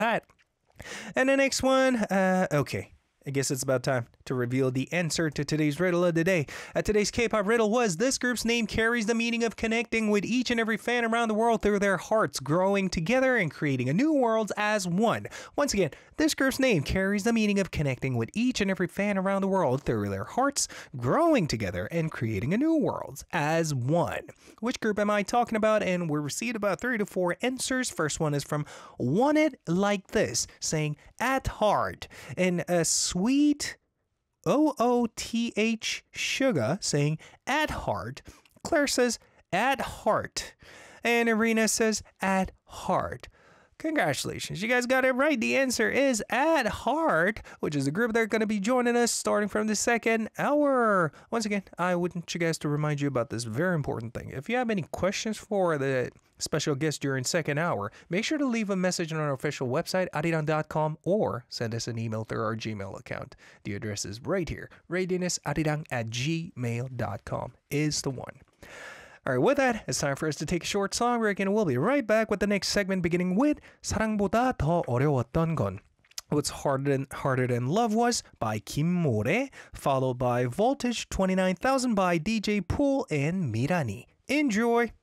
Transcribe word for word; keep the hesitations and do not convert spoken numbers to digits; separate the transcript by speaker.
Speaker 1: that. And the next one, uh, okay. I guess it's about time to reveal the answer to today's riddle of the day. Uh, today's K-pop riddle was, this group's name carries the meaning of connecting with each and every fan around the world through their hearts, growing together and creating a new world as one. Once again, this group's name carries the meaning of connecting with each and every fan around the world through their hearts, growing together and creating a new world as one. Which group am I talking about? And we received about three to four answers. First one is from Want It Like This, saying at heart. And a sweet O O T H Sugar saying at heart. Claire says at heart. And Irina says at heart. Congratulations, you guys got it right. The answer is At Heart, which is a group that are going to be joining us starting from the second hour. Once again, I want you guys to remind you about this very important thing. If you have any questions for the special guest during second hour, make sure to leave a message on our official website, arirang dot com, or send us an email through our Gmail account. The address is right here. readinessarirang at gmail dot com is the one. Alright, with that, it's time for us to take a short song break, and we'll be right back with the next segment, beginning with 사랑보다 더 어려웠던 건. What's Harder Than, Harder Than Love Was by Kim More, followed by Voltage twenty-nine thousand by D J Pool and Mirani. Enjoy!